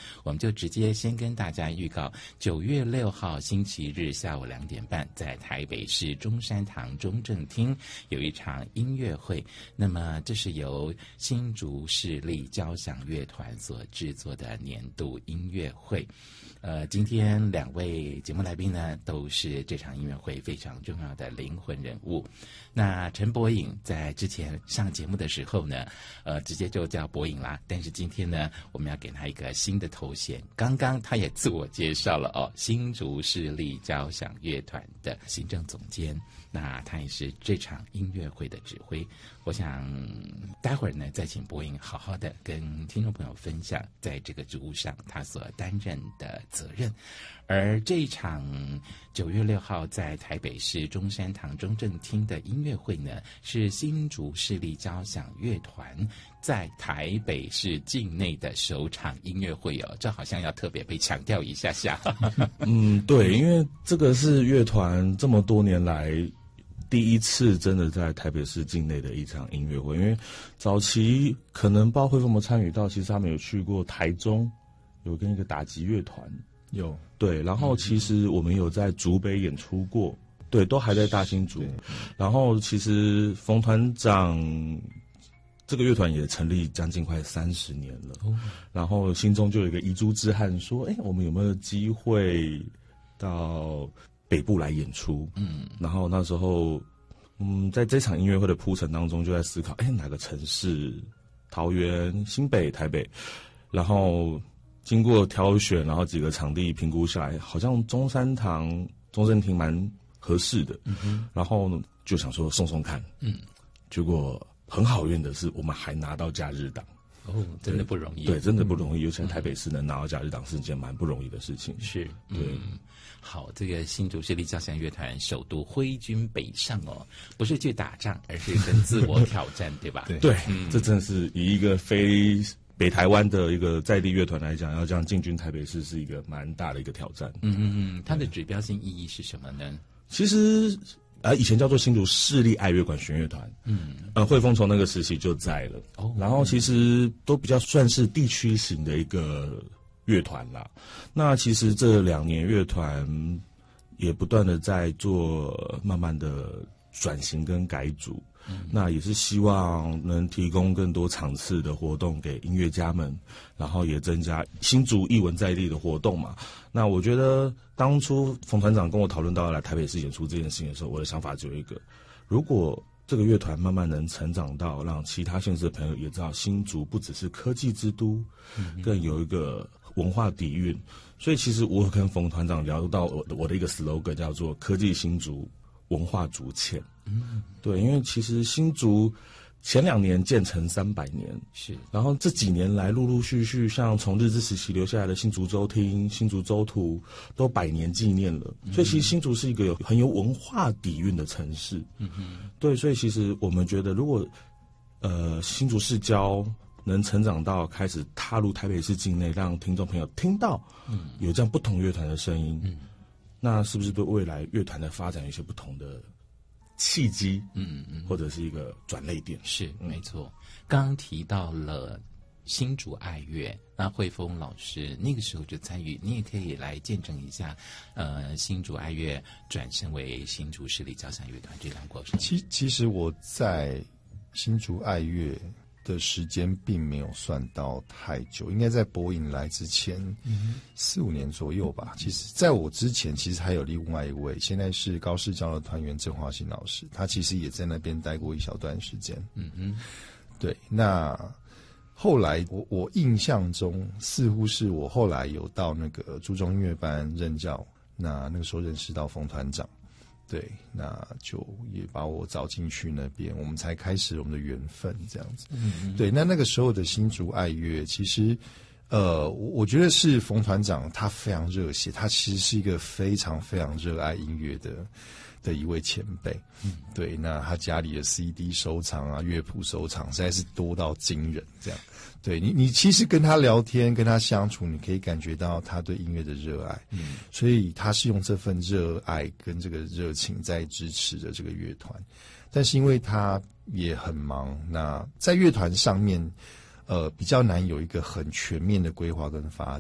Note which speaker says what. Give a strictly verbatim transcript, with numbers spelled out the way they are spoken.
Speaker 1: 我们就直接先跟大家预告，九月六号星期日下午两点半，在台北市中山堂中正厅有一场音乐会。那么这是由新竹市立交响乐团所制作的年度音乐会。呃，今天两位节目来宾呢，都是这场音乐会非常重要的灵魂人物。那陈柏颖在之前上节目的时候呢，呃，直接就叫柏颖啦。但是今天呢，我们要给他一个新的头衔。刚刚他也自我介绍了哦，新竹市立交响乐团的行政总监。那他也是这场音乐会的指挥。我想待会儿呢，再请柏颖好好的跟听众朋友分享在这个职务上他所担任的责任。而这一场九月六号在台北市中山堂中正厅的音乐会呢，是新竹市立交响乐团在台北市境内的首场音乐会哦，这好像要特别被强调一下下。
Speaker 2: 嗯，对，因为这个是乐团这么多年来第一次真的在台北市境内的一场音乐会。因为早期可能不知道会不会参与到，其实他们有去过台中，有跟一个打击乐团有对，然后其实我们有在竹北演出过，对，都还在大新竹。然后其实冯团长这个乐团也成立将近快三十年了，哦，然后心中就有一个遗珠之憾，说，哎，我们有没有机会到北部来演出？嗯，然后那时候，嗯，在这场音乐会的铺陈当中，就在思考，哎，哪个城市？桃园、新北、台北，然后经过挑选，然后几个场地评估下来，好像中山堂、中正厅蛮合适的。嗯哼，然后呢，就想说送送看。嗯，结果很好运的是，我们还拿到假日档。
Speaker 1: 哦，真的不容易。
Speaker 2: 对，真的不容易，尤其在台北市能拿到假日档是一件蛮不容易的事情。
Speaker 1: 是，
Speaker 2: 对。
Speaker 1: 嗯，好，这个新竹市立交响乐团首度挥军北上哦，不是去打仗，而是跟自我挑战，对吧？
Speaker 2: 对，对，嗯，这真的是以一个非北台湾的一个在地乐团来讲，要这样进军台北市是一个蛮大的一个挑战。
Speaker 1: 嗯嗯嗯，它的指标性意义是什么呢？
Speaker 2: 其实。呃，以前叫做新竹市立爱乐管弦乐团，嗯，呃，汇丰从那个时期就在了，哦，然后其实都比较算是地区型的一个乐团啦。那其实这两年乐团也不断的在做慢慢的转型跟改组，嗯，那也是希望能提供更多场次的活动给音乐家们，然后也增加新竹艺文在地的活动嘛。那我觉得当初冯团长跟我讨论到要来台北市演出这件事情的时候，我的想法只有一个：如果这个乐团慢慢能成长到让其他县市的朋友也知道新竹不只是科技之都，嗯，更有一个文化底蕴。所以其实我跟冯团长聊到我的我的一个 slogan 叫做科技新竹，文化竹堑。嗯，对，因为其实新竹前两年建成三百年，是，然后这几年来陆陆续续，像从日治时期留下来的新竹州厅、新竹州图，都百年纪念了。嗯，所以其实新竹是一个有很有文化底蕴的城市。嗯嗯，对，所以其实我们觉得，如果呃新竹市交能成长到开始踏入台北市境内，让听众朋友听到，嗯，有这样不同乐团的声音，嗯，那是不是对未来乐团的发展有一些不同的契机，嗯嗯，或者是一个转捩点？
Speaker 1: 是，没错。刚刚提到了新竹爱乐，那慧峰老师那个时候就参与，你也可以来见证一下，呃，新竹爱乐转身为新竹市立交响乐团这段过程。
Speaker 3: 其其实我在新竹爱乐的时间并没有算到太久，应该在柏颖来之前四五年左右吧。其实在我之前，其实还有另外一位，现在是高市交的团员郑华新老师，他其实也在那边待过一小段时间。嗯嗯，对。那后来我我印象中，似乎是我后来有到那个朱中音乐班任教，那那个时候认识到冯团长。对，那就也把我找进去那边，我们才开始我们的缘分这样子。嗯嗯，对，那那个时候的新竹爱乐，其实，呃，我觉得是冯团长他非常热血，他其实是一个非常非常热爱音乐的的一位前辈。嗯，对，那他家里的 C D 收藏啊、乐谱收藏实在是多到惊人，这样。对你，你其实跟他聊天、跟他相处，你可以感觉到他对音乐的热爱。嗯，所以他是用这份热爱跟这个热情在支持着这个乐团。但是因为他也很忙，那在乐团上面，呃，比较难有一个很全面的规划跟发